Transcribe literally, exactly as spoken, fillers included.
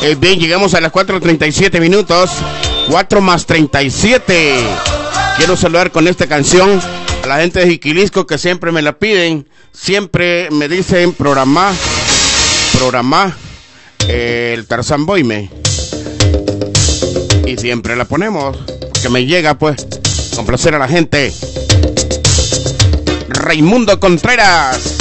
Eh, bien, llegamos a las cuatro treinta y siete minutos. cuatro más treinta y siete. Quiero saludar con esta canción a la gente de Jiquilisco que siempre me la piden. Siempre me dicen programá, programá eh, el Tarzán Boime. Y siempre la ponemos, porque me llega pues complacer a la gente. Raimundo Contreras.